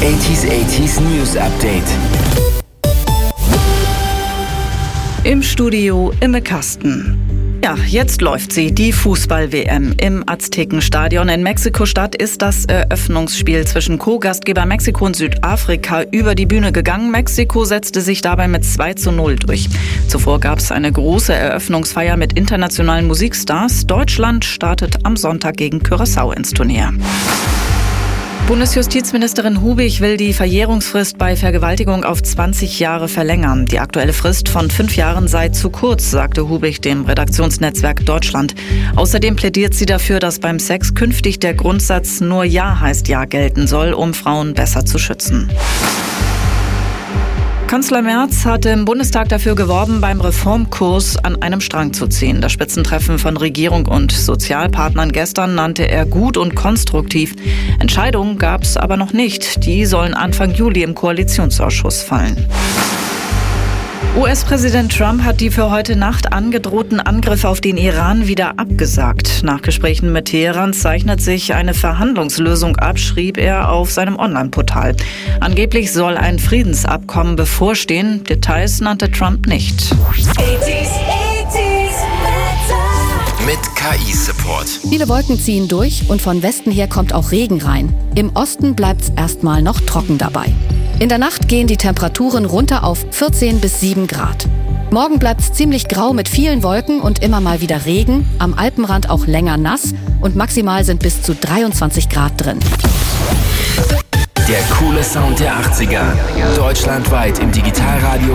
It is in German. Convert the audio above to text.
80s News Update. Im Studio Imme Kasten. Ja, jetzt läuft sie, die Fußball-WM. Im Aztekenstadion in Mexiko-Stadt ist das Eröffnungsspiel zwischen Co-Gastgeber Mexiko und Südafrika über die Bühne gegangen. Mexiko setzte sich dabei mit 2:0 durch. Zuvor gab es eine große Eröffnungsfeier mit internationalen Musikstars. Deutschland startet am Sonntag gegen Curaçao ins Turnier. Bundesjustizministerin Hubig will die Verjährungsfrist bei Vergewaltigung auf 20 Jahre verlängern. Die aktuelle Frist von 5 Jahren sei zu kurz, sagte Hubig dem Redaktionsnetzwerk Deutschland. Außerdem plädiert sie dafür, dass beim Sex künftig der Grundsatz nur Ja heißt Ja gelten soll, um Frauen besser zu schützen. Kanzler Merz hatte im Bundestag dafür geworben, beim Reformkurs an einem Strang zu ziehen. Das Spitzentreffen von Regierung und Sozialpartnern gestern nannte er gut und konstruktiv. Entscheidungen gab es aber noch nicht. Die sollen Anfang Juli im Koalitionsausschuss fallen. US-Präsident Trump hat die für heute Nacht angedrohten Angriffe auf den Iran wieder abgesagt. Nach Gesprächen mit Teheran zeichnet sich eine Verhandlungslösung ab, schrieb er auf seinem Online-Portal. Angeblich soll ein Friedensabkommen bevorstehen. Details nannte Trump nicht. Mit KI-Support. Viele Wolken ziehen durch und von Westen her kommt auch Regen rein. Im Osten bleibt es erstmal noch trocken dabei. In der Nacht gehen die Temperaturen runter auf 14 bis 7 Grad. Morgen bleibt es ziemlich grau mit vielen Wolken und immer mal wieder Regen, am Alpenrand auch länger nass und maximal sind bis zu 23 Grad drin. Der coole Sound der 80er. Deutschlandweit im Digitalradio